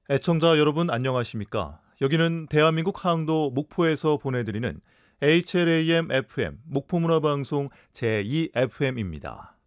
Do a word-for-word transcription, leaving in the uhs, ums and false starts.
애청자 여러분 안녕하십니까? 여기는 대한민국 항도 목포에서 보내드리는 에이치엘에이엠 에프엠 목포문화방송 제이 에프엠입니다.